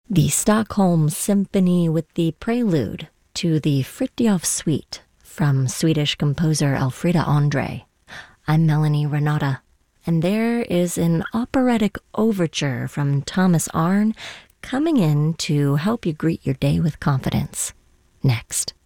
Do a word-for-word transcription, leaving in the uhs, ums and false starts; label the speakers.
Speaker 1: The Stockholm Symphony with the prelude to the Fritiof Suite from Swedish composer Elfrida Andre. I'm Melanie Renata, and there is an operatic overture from Thomas Arne coming in to help you greet your day with confidence. Next.